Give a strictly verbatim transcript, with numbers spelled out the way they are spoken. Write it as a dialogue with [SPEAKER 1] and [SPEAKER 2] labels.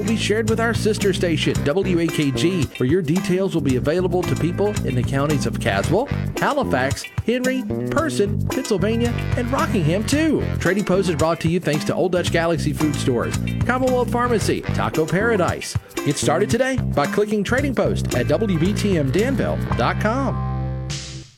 [SPEAKER 1] be shared with our sister station, W A K G, where your details will be available to people in the counties of Caswell, Halifax, Henry, Person, Pennsylvania, and Rockingham, too. Trading Post is brought to you thanks to Old Dutch Galaxy Food Stores, Commonwealth Pharmacy, Taco Paradise. Get started today by clicking Trading Post at W B T M Danville dot com.